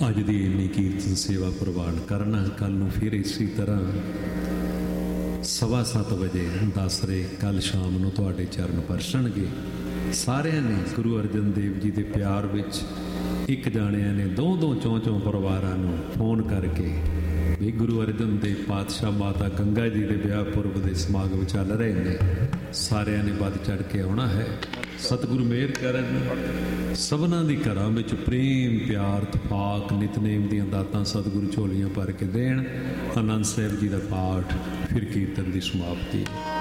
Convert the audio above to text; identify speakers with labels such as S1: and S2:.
S1: ਅੱਜ ਦੀ ਇੰਨੀ ਕੀਰਤਨ ਸੇਵਾ ਪ੍ਰਵਾਨ ਕਰਨਾ। ਕੱਲ੍ਹ ਨੂੰ ਫਿਰ ਇਸੇ ਤਰ੍ਹਾਂ 7:15 ਵਜੇ ਦਸਰੇ ਕੱਲ੍ਹ ਸ਼ਾਮ ਨੂੰ ਤੁਹਾਡੇ ਚਰਨ ਪਰਸਣਗੇ। ਸਾਰਿਆਂ ਨੇ ਗੁਰੂ ਅਰਜਨ ਦੇਵ ਜੀ ਦੇ ਪਿਆਰ ਵਿੱਚ ਇੱਕ ਜਾਣਿਆਂ ਨੇ ਦੋ ਚੌਂ ਪਰਿਵਾਰਾਂ ਨੂੰ ਫੋਨ ਕਰਕੇ ਵੀ ਗੁਰੂ ਅਰਜਨ ਦੇਵ ਪਾਤਸ਼ਾਹ ਮਾਤਾ ਗੰਗਾ ਜੀ ਦੇ ਵਿਆਹ ਪੁਰਬ ਦੇ ਸਮਾਗਮ ਚੱਲ ਰਹੇ ਨੇ, ਸਾਰਿਆਂ ਨੇ ਵੱਧ ਚੜ੍ਹ ਕੇ ਆਉਣਾ ਹੈ। ਸਤਿਗੁਰੂ ਮਿਹਰ ਕਰਨ, ਸਭਨਾਂ ਦੀ ਘਰਾਂ ਵਿੱਚ ਪ੍ਰੇਮ ਪਿਆਰ ਤਫਾਕ ਨਿਤਨੇਮ ਦੀਆਂ ਦਾਤਾਂ ਸਤਿਗੁਰੂ ਝੋਲੀਆਂ ਭਰ ਕੇ ਦੇਣ। ਆਨੰਦ ਸਾਹਿਬ ਜੀ ਦਾ ਪਾਠ, ਫਿਰ ਕੀਰਤਨ ਦੀ ਸਮਾਪਤੀ।